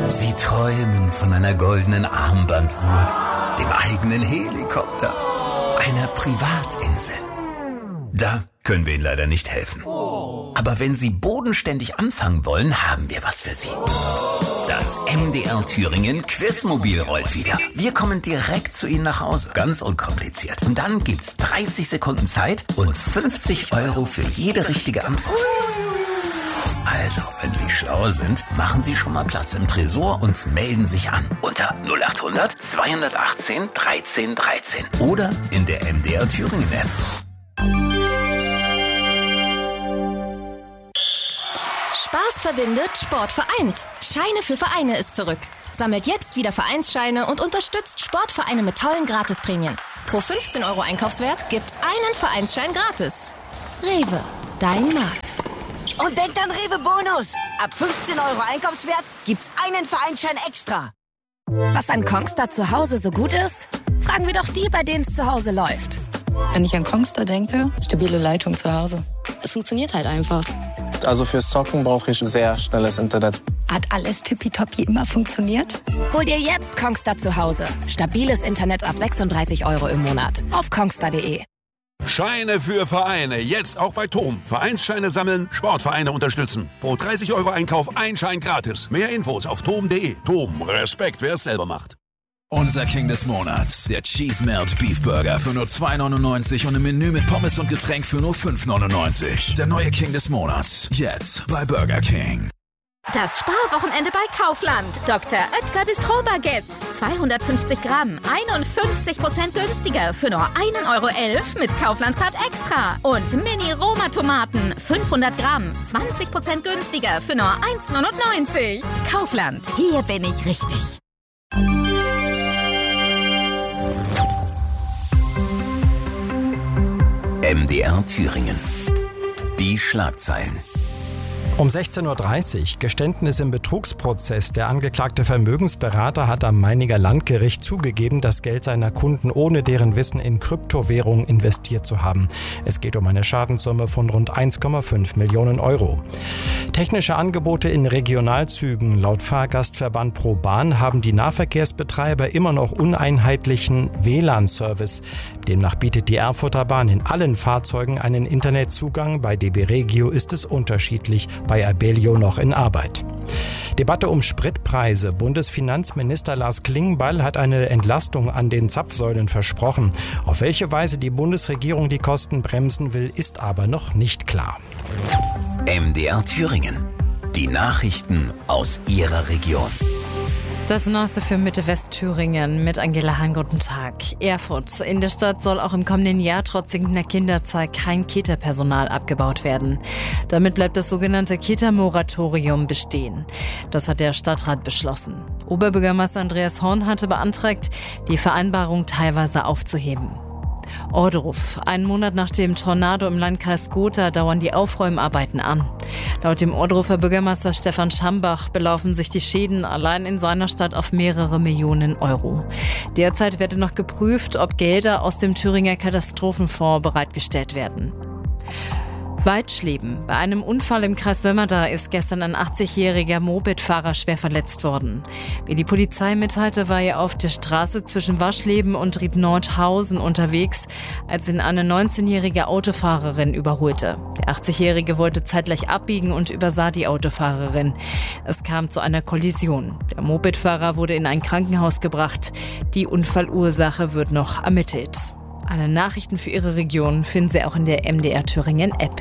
Sie träumen von einer goldenen Armbanduhr, dem eigenen Helikopter, einer Privatinsel. Da können wir Ihnen leider nicht helfen. Aber wenn Sie bodenständig anfangen wollen, haben wir was für Sie. Das MDR Thüringen Quizmobil rollt wieder. Wir kommen direkt zu Ihnen nach Hause. Ganz unkompliziert. Und dann gibt's 30 Sekunden Zeit und 50 € für jede richtige Antwort. Also, wenn Sie schlau sind, machen Sie schon mal Platz im Tresor und melden sich an. Unter 0800 218 13 13. Oder in der MDR Thüringen App. Spaß verbindet, Sport vereint. Scheine für Vereine ist zurück. Sammelt jetzt wieder Vereinsscheine und unterstützt Sportvereine mit tollen Gratisprämien. Pro 15 € Einkaufswert gibt's einen Vereinsschein gratis. Rewe, dein Markt. Und denkt an Rewe Bonus. Ab 15 € Einkaufswert gibt's einen Vereinsschein extra. Was an Kongstar zu Hause so gut ist? Fragen wir doch die, bei denen es zu Hause läuft. Wenn ich an Kongstar denke, stabile Leitung zu Hause. Es funktioniert halt einfach. Also fürs Zocken brauche ich sehr schnelles Internet. Hat alles tippitoppi immer funktioniert? Hol dir jetzt Kongstar zu Hause. Stabiles Internet ab 36 € im Monat. Auf kongstar.de. Scheine für Vereine. Jetzt auch bei TOM. Vereinsscheine sammeln, Sportvereine unterstützen. Pro 30 € Einkauf ein Schein gratis. Mehr Infos auf tom.de. TOM. Respekt, wer es selber macht. Unser King des Monats, der Cheese Melt Beef Burger für nur 2,99 und im Menü mit Pommes und Getränk für nur 5,99. Der neue King des Monats, jetzt bei Burger King. Das Sparwochenende bei Kaufland. Dr. Oetker Bistro-Baguettes. 250 Gramm, 51% günstiger für nur 1,11 € mit Kaufland-Card Extra. Und Mini-Roma-Tomaten, 500 Gramm, 20% günstiger für nur 1,99 €. Kaufland, hier bin ich richtig. MDR Thüringen. Die Schlagzeilen. Um 16:30 Uhr, Geständnis im Betrugsprozess. Der angeklagte Vermögensberater hat am Meininger Landgericht zugegeben, das Geld seiner Kunden ohne deren Wissen in Kryptowährungen investiert zu haben. Es geht um eine Schadenssumme von rund 1,5 Millionen €. Technische Angebote in Regionalzügen. Laut Fahrgastverband ProBahn haben die Nahverkehrsbetreiber immer noch uneinheitlichen WLAN-Service. Demnach bietet die Erfurter Bahn in allen Fahrzeugen einen Internetzugang. Bei DB Regio ist es unterschiedlich, bei Abellio noch in Arbeit. Debatte um Spritpreise. Bundesfinanzminister Lars Klingbeil hat eine Entlastung an den Zapfsäulen versprochen. Auf welche Weise die Bundesregierung die Kosten bremsen will, ist aber noch nicht klar. MDR Thüringen. Die Nachrichten aus Ihrer Region. Das Neueste für Mitte-West-Thüringen mit Angela Hahn. Guten Tag. Erfurt. In der Stadt soll auch im kommenden Jahr trotz sinkender Kinderzahl kein Kita-Personal abgebaut werden. Damit bleibt das sogenannte Kita-Moratorium bestehen. Das hat der Stadtrat beschlossen. Oberbürgermeister Andreas Horn hatte beantragt, die Vereinbarung teilweise aufzuheben. Orderuf. Einen Monat nach dem Tornado im Landkreis Gotha dauern die Aufräumarbeiten an. Laut dem Orderufer Bürgermeister Stefan Schambach belaufen sich die Schäden allein in seiner Stadt auf mehrere Millionen €. Derzeit werde noch geprüft, ob Gelder aus dem Thüringer Katastrophenfonds bereitgestellt werden. Weitschleben. Bei einem Unfall im Kreis Sömmerda ist gestern ein 80-jähriger Mopedfahrer schwer verletzt worden. Wie die Polizei mitteilte, war er auf der Straße zwischen Waschleben und Ried-Nordhausen unterwegs, als ihn eine 19-jährige Autofahrerin überholte. Der 80-jährige wollte zeitgleich abbiegen und übersah die Autofahrerin. Es kam zu einer Kollision. Der Mopedfahrer wurde in ein Krankenhaus gebracht. Die Unfallursache wird noch ermittelt. Alle Nachrichten für Ihre Region finden Sie auch in der MDR Thüringen App.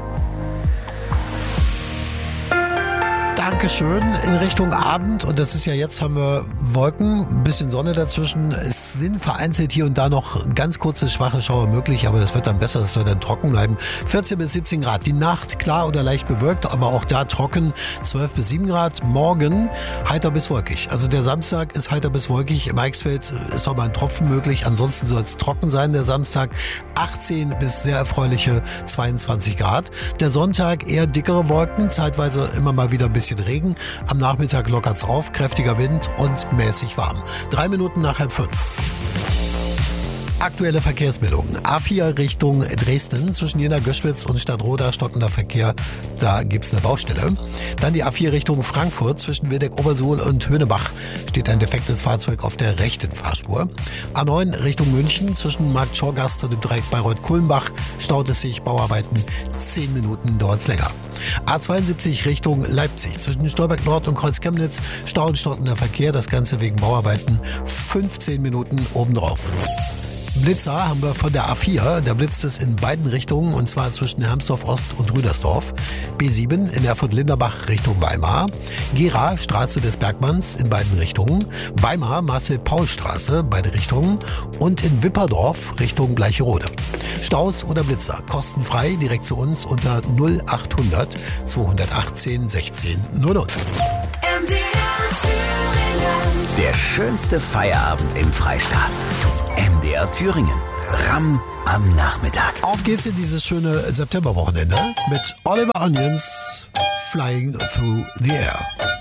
Dankeschön. In Richtung Abend, und das ist ja jetzt, haben wir Wolken, ein bisschen Sonne dazwischen. Es sind vereinzelt hier und da noch ganz kurze, schwache Schauer möglich, aber das wird dann besser, das soll dann trocken bleiben. 14 bis 17 Grad. Die Nacht klar oder leicht bewölkt, aber auch da trocken. 12 bis 7 Grad. Morgen heiter bis wolkig. Also der Samstag ist heiter bis wolkig. Im Eichsfeld ist auch mal ein Tropfen möglich. Ansonsten soll es trocken sein, der Samstag. 18 bis sehr erfreuliche 22 Grad. Der Sonntag eher dickere Wolken, zeitweise immer mal wieder ein bisschen Regen. Am Nachmittag lockert's auf, kräftiger Wind und mäßig warm. 3 Minuten nach 4:30. Aktuelle Verkehrsmeldungen. A4 Richtung Dresden zwischen Jena, Göschwitz und Stadtroda stockender Verkehr. Da gibt's eine Baustelle. Dann die A4 Richtung Frankfurt zwischen Wildeck-Obersuhl und Höhnebach steht ein defektes Fahrzeug auf der rechten Fahrspur. A9 Richtung München zwischen Markt Schorgast und dem Dreieck Bayreuth-Kulmbach staut es sich, Bauarbeiten. 10 Minuten dauert's länger. A72 Richtung Leipzig zwischen Stolberg Nord und Kreuz Chemnitz stau und stockender Verkehr. Das Ganze wegen Bauarbeiten. 15 Minuten obendrauf. Blitzer haben wir von der A4. Da blitzt es in beiden Richtungen, und zwar zwischen Hermsdorf Ost und Rüdersdorf. B7 in Erfurt-Linderbach Richtung Weimar. Gera, Straße des Bergmanns in beiden Richtungen. Weimar, Marcel-Paul-Straße, beide Richtungen. Und in Wipperdorf Richtung Bleicherode. Staus oder Blitzer, kostenfrei, direkt zu uns unter 0800 218 16 00. Der schönste Feierabend im Freistaat. MDR Thüringen. Ramm am Nachmittag. Auf geht's in dieses schöne Septemberwochenende mit Oliver Onions, Flying Through the Air.